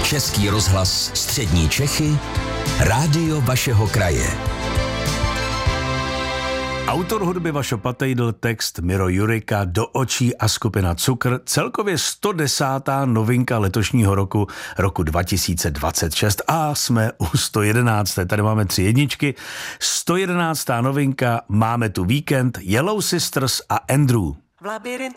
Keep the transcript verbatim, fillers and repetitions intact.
Český rozhlas Střední Čechy, rádio vašeho kraje. Autor hudby Vašo Patejdl, text Miro Jurika, Do očí a skupina Cukr, celkově sto desátá novinka letošního roku, roku dva tisíce dvacet šest a jsme u sto jedenácté. Tady máme tři jedničky. sto jedenáctá novinka, máme tu Víkend, Yellow Sisters a Andrew. V labirintu